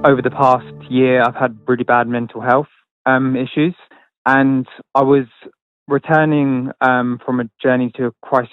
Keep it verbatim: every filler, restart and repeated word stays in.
over the past year, I've had really bad mental health um, issues, and I was returning um, from a journey to a crisis